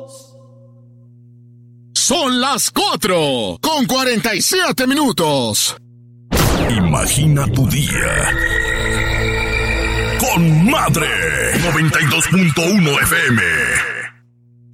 Son las 4:47. Imagina tu día con Madre 92.1 FM.